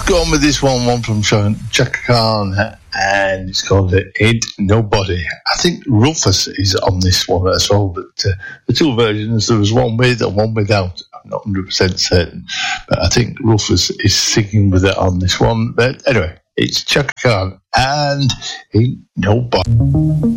gone with this one from Chaka Khan, and it's called Ain't Nobody. I think Rufus is on this one as well, but the two versions, there was one with and one without. I'm not 100% certain, but I think Rufus is singing with it on this one. But anyway, it's Chaka Khan and Ain't Nobody.